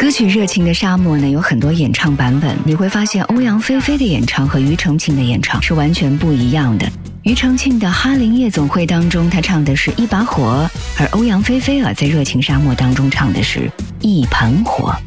歌曲《热情的沙漠》呢有很多演唱版本，你会发现欧阳菲菲的演唱和庾澄庆的演唱是完全不一样的。庾澄庆的《哈林夜总会》当中，他唱的是一把火，而欧阳菲菲在《热情沙漠》当中唱的是一盆火。